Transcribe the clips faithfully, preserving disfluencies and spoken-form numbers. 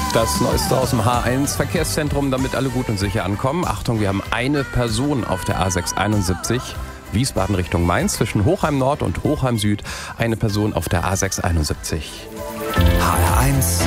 Das Neueste aus dem H eins Verkehrszentrum, damit alle gut und sicher ankommen. Achtung, wir haben eine Person auf der A sechs einundsiebzig, Wiesbaden Richtung Mainz, zwischen Hochheim Nord und Hochheim Süd. Eine Person auf der A sechs einundsiebzig. H R eins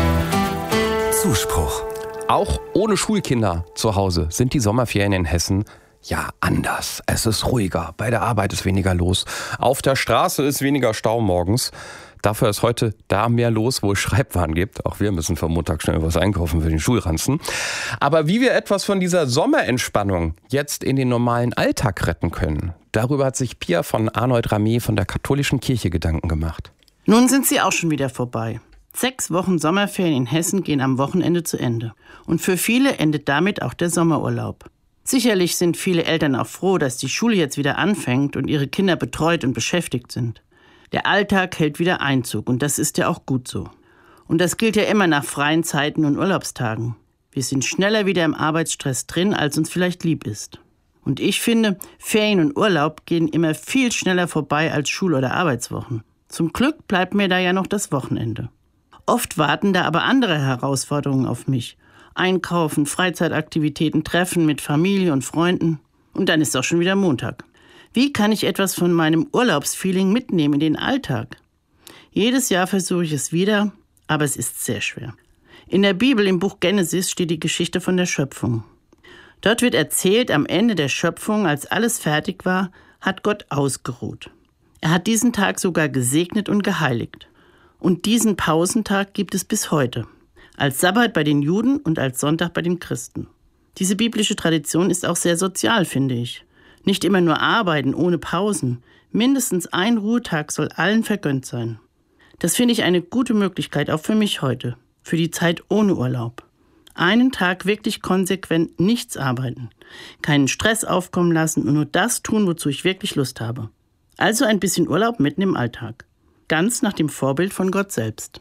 Zuspruch. Auch ohne Schulkinder zu Hause sind die Sommerferien in Hessen ja anders. Es ist ruhiger, bei der Arbeit ist weniger los, auf der Straße ist weniger Stau morgens. Dafür ist heute da mehr los, wo es Schreibwaren gibt. Auch wir müssen vom Montag schnell was einkaufen für den Schulranzen. Aber wie wir etwas von dieser Sommerentspannung jetzt in den normalen Alltag retten können, darüber hat sich Pia von Arnold Rameh von der Katholischen Kirche Gedanken gemacht. Nun sind sie auch schon wieder vorbei. Sechs Wochen Sommerferien in Hessen gehen am Wochenende zu Ende. Und für viele endet damit auch der Sommerurlaub. Sicherlich sind viele Eltern auch froh, dass die Schule jetzt wieder anfängt und ihre Kinder betreut und beschäftigt sind. Der Alltag hält wieder Einzug und das ist ja auch gut so. Und das gilt ja immer nach freien Zeiten und Urlaubstagen. Wir sind schneller wieder im Arbeitsstress drin, als uns vielleicht lieb ist. Und ich finde, Ferien und Urlaub gehen immer viel schneller vorbei als Schul- oder Arbeitswochen. Zum Glück bleibt mir da ja noch das Wochenende. Oft warten da aber andere Herausforderungen auf mich. Einkaufen, Freizeitaktivitäten, Treffen mit Familie und Freunden. Und dann ist auch schon wieder Montag. Wie kann ich etwas von meinem Urlaubsfeeling mitnehmen in den Alltag? Jedes Jahr versuche ich es wieder, aber es ist sehr schwer. In der Bibel im Buch Genesis steht die Geschichte von der Schöpfung. Dort wird erzählt, am Ende der Schöpfung, als alles fertig war, hat Gott ausgeruht. Er hat diesen Tag sogar gesegnet und geheiligt. Und diesen Pausentag gibt es bis heute. Als Sabbat bei den Juden und als Sonntag bei den Christen. Diese biblische Tradition ist auch sehr sozial, finde ich. Nicht immer nur arbeiten, ohne Pausen. Mindestens ein Ruhetag soll allen vergönnt sein. Das finde ich eine gute Möglichkeit, auch für mich heute. Für die Zeit ohne Urlaub. Einen Tag wirklich konsequent nichts arbeiten. Keinen Stress aufkommen lassen und nur das tun, wozu ich wirklich Lust habe. Also ein bisschen Urlaub mitten im Alltag. Ganz nach dem Vorbild von Gott selbst.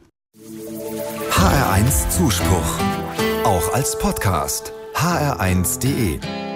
H R eins Zuspruch. Auch als Podcast. H R eins punkt de